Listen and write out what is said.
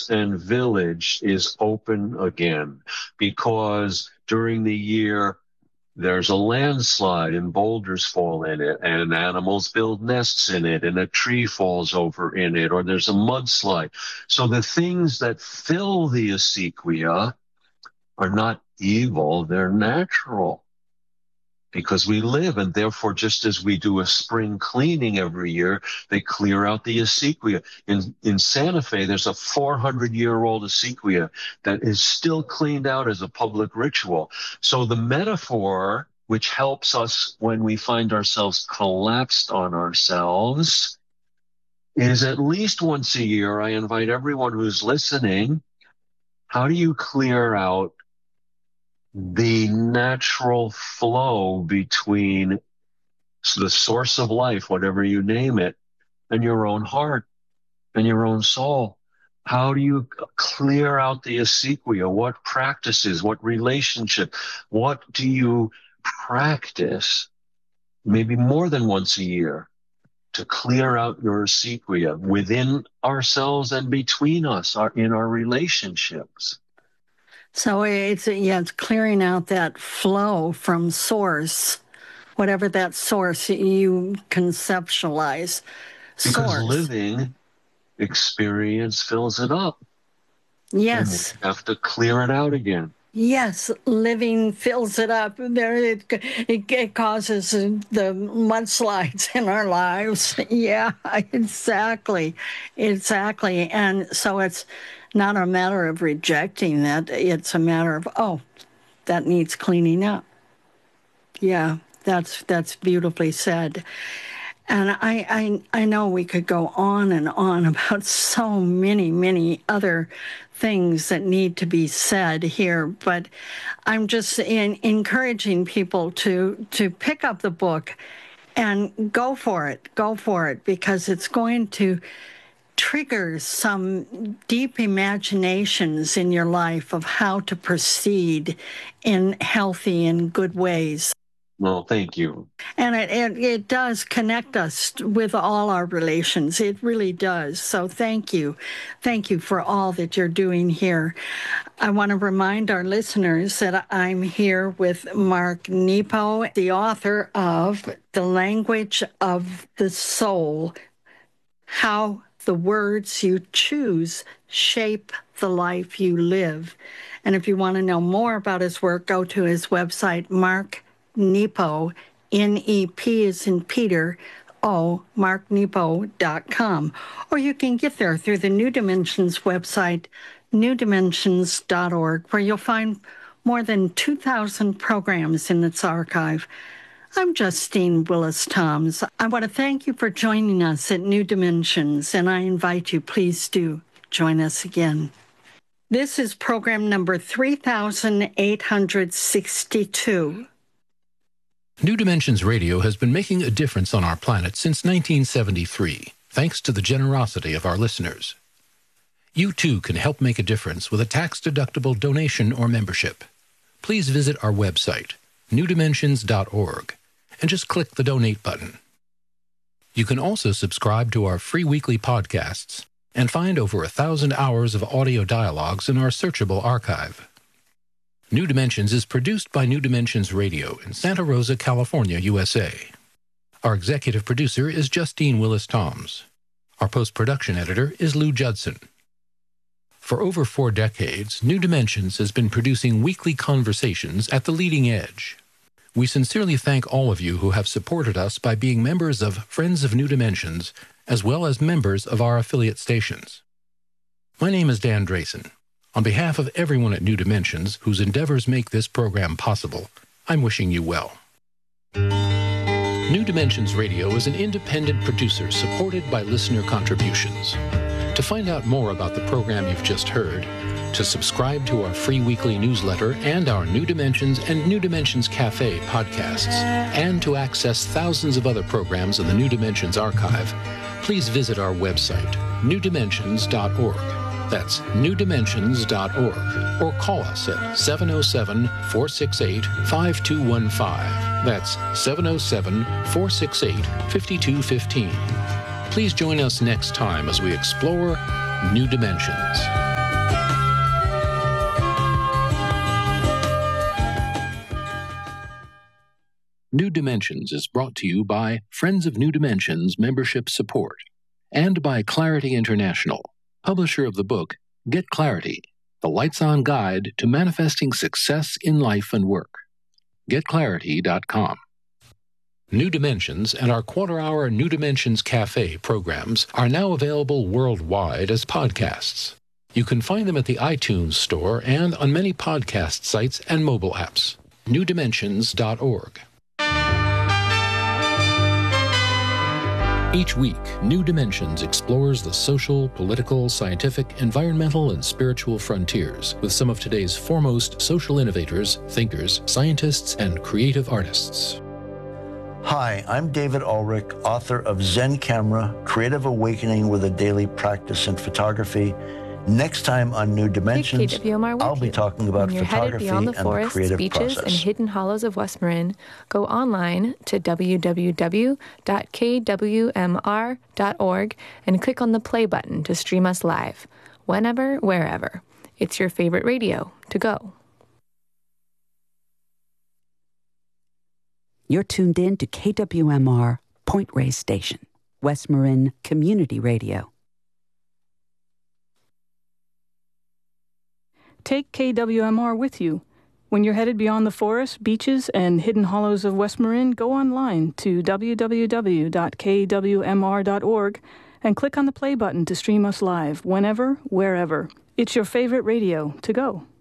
house and village is open again, because during the year there's a landslide and boulders fall in it, and animals build nests in it, and a tree falls over in it, or there's a mudslide. So the things that fill the acequia are not evil, they're natural. Because we live, and therefore, just as we do a spring cleaning every year, they clear out the acequia. In Santa Fe, there's a 400-year-old acequia that is still cleaned out as a public ritual. So the metaphor, which helps us when we find ourselves collapsed on ourselves, is at least once a year, I invite everyone who's listening, how do you clear out the natural flow between the source of life, whatever you name it, and your own heart and your own soul? How do you clear out the acequia? What practices, what relationship, what do you practice, maybe more than once a year, to clear out your acequia within ourselves and between us, in our relationships? So it's clearing out that flow from source, whatever that source you conceptualize. Because living experience fills it up. Yes. And we have to clear it out again. Yes, living fills it up. It causes the mudslides in our lives. Yeah, exactly. And so it's not a matter of rejecting that. It's a matter of, that needs cleaning up. Yeah, that's beautifully said. And I know we could go on and on about so many other things that need to be said here, but I'm just encouraging people to pick up the book and go for it, because it's going to trigger some deep imaginations in your life of how to proceed in healthy and good ways. Well, thank you. And it does connect us with all our relations. It really does. So thank you. Thank you for all that you're doing here. I want to remind our listeners that I'm here with Mark Nepo, the author of The Language of the Soul, How the Words You Choose Shape the Life You Live. And if you want to know more about his work, go to his website, Mark Nepo, N-E-P as in Peter, marknepo.com. Or you can get there through the New Dimensions website, newdimensions.org, where you'll find more than 2,000 programs in its archive. I'm Justine Willis-Toms. I want to thank you for joining us at New Dimensions, and I invite you, please do join us again. This is program number 3862. New Dimensions Radio has been making a difference on our planet since 1973, thanks to the generosity of our listeners. You too can help make a difference with a tax-deductible donation or membership. Please visit our website, newdimensions.org, and just click the donate button. You can also subscribe to our free weekly podcasts and find over 1,000 hours of audio dialogues in our searchable archive. New Dimensions is produced by New Dimensions Radio in Santa Rosa, California, USA. Our executive producer is Justine Willis-Toms. Our post-production editor is Lou Judson. For over 4 decades, New Dimensions has been producing weekly conversations at the leading edge. We sincerely thank all of you who have supported us by being members of Friends of New Dimensions, as well as members of our affiliate stations. My name is Dan Drayson. On behalf of everyone at New Dimensions whose endeavors make this program possible, I'm wishing you well. New Dimensions Radio is an independent producer supported by listener contributions. To find out more about the program you've just heard, to subscribe to our free weekly newsletter and our New Dimensions and New Dimensions Cafe podcasts, and to access thousands of other programs in the New Dimensions archive, please visit our website, newdimensions.org. That's newdimensions.org, or call us at 707-468-5215. That's 707-468-5215. Please join us next time as we explore New Dimensions. New Dimensions is brought to you by Friends of New Dimensions Membership Support and by Clarity International, publisher of the book Get Clarity, the Lights-On Guide to Manifesting Success in Life and Work. GetClarity.com. New Dimensions and our quarter-hour New Dimensions Cafe programs are now available worldwide as podcasts. You can find them at the iTunes Store and on many podcast sites and mobile apps. newdimensions.org. Each week, New Dimensions explores the social, political, scientific, environmental, and spiritual frontiers with some of today's foremost social innovators, thinkers, scientists, and creative artists. Hi, I'm David Ulrich, author of Zen Camera, Creative Awakening with a Daily Practice in Photography. Next time on New Dimensions, I'll be talking about photography and the creative beaches, process. And hidden hollows of West Marin. Go online to www.kwmr.org and click on the play button to stream us live, whenever, wherever. It's your favorite radio to go. You're tuned in to KWMR, Point Reyes Station, West Marin Community Radio. Take KWMR with you. When you're headed beyond the forests, beaches, and hidden hollows of West Marin, go online to www.kwmr.org and click on the play button to stream us live, whenever, wherever. It's your favorite radio to go.